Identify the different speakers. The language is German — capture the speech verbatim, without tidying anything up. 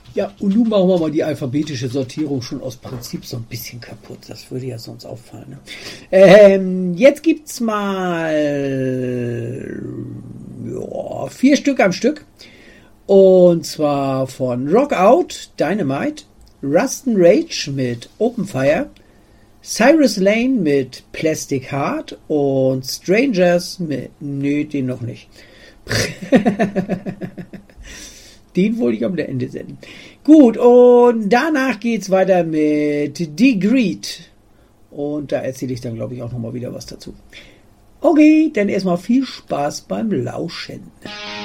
Speaker 1: Ja, und nun machen wir mal die alphabetische Sortierung schon aus Prinzip so ein bisschen kaputt. Das würde ja sonst auffallen. Ne? Ähm, jetzt gibt's mal ja, vier Stück am Stück. Und zwar von Rock Out, Dynamite, Rustin Rage mit Open Fire, Cyrus Lane mit Plastic Heart und Strangers mit... Nö, den noch nicht. Den wollte ich am Ende senden. Gut, und danach geht's weiter mit Degreed. Und da erzähle ich dann, glaube ich, auch nochmal wieder was dazu. Okay, dann erstmal viel Spaß beim Lauschen.